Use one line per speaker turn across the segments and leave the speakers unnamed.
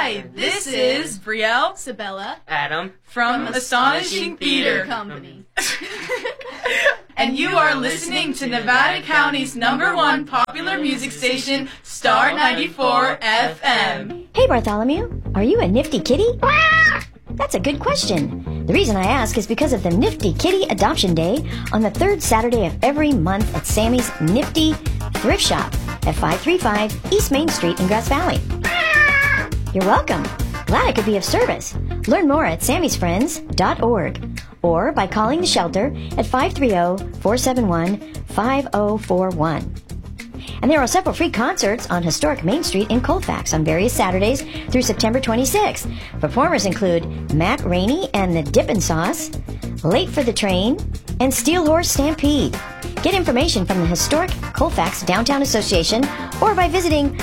Hi, this is Brielle,
Sabella,
Adam
from Astonishing Theater
Company.
And you are listening to Nevada County's #1 popular music station, Star 94 FM.
Hey Bartholomew, are you a nifty kitty? That's a good question. The reason I ask is because of the Nifty Kitty Adoption Day on the third Saturday of every month at Sammy's Nifty Thrift Shop at 535 East Main Street in Grass Valley. You're welcome. Glad I could be of service. Learn more at sammysfriends.org or by calling the shelter at 530-471-5041. And there are several free concerts on historic Main Street in Colfax on various Saturdays through September 26th. Performers include Matt Rainey and the Dippin' Sauce, Late for the Train, and Steel Horse Stampede. Get information from the historic Colfax Downtown Association or by visiting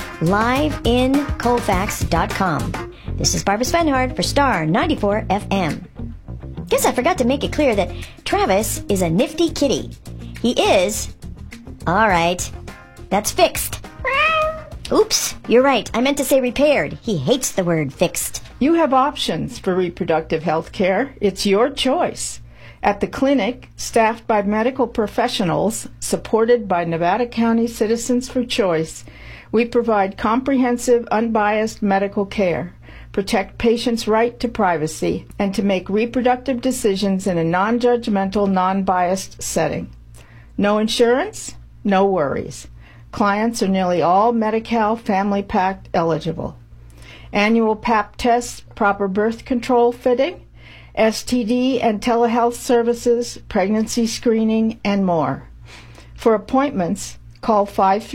liveincolfax.com. This is Barbara Svenhard for Star 94 FM. Guess I forgot to make it clear that Travis is a nifty kitty. He is... All right. That's fixed. Oops, you're right. I meant to say repaired. He hates the word fixed.
You have options for reproductive health care. It's your choice. At the clinic, staffed by medical professionals, supported by Nevada County Citizens for Choice, we provide comprehensive, unbiased medical care, protect patients' right to privacy, and to make reproductive decisions in a non-judgmental, non-biased setting. No insurance? No worries. Clients are nearly all Medi-Cal Family Pact eligible. Annual Pap tests, proper birth control fitting, STD and telehealth services, pregnancy screening, and more. For appointments, call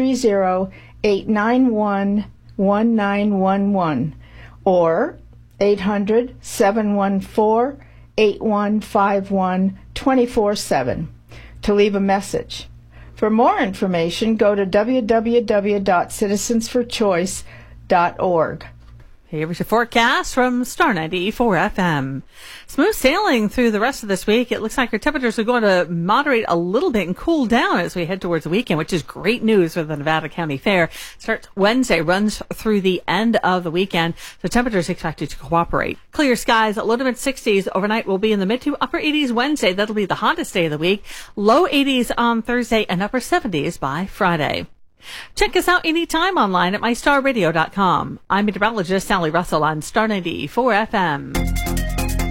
530-891-1911 or 800-714-8151 24/7 to leave a message. For more information, go to www.citizensforchoice.org.
Here's your forecast from Star 94 FM. Smooth sailing through the rest of this week. It looks like our temperatures are going to moderate a little bit and cool down as we head towards the weekend, which is great news for the Nevada County Fair. Starts Wednesday, runs through the end of the weekend. The temperatures expected to cooperate. Clear skies, low to mid 60s. Overnight will be in the mid to upper 80s Wednesday. That'll be the hottest day of the week. Low 80s on Thursday and upper 70s by Friday. Check us out anytime online at mystarradio.com. I'm meteorologist Sally Russell on Star 94 FM.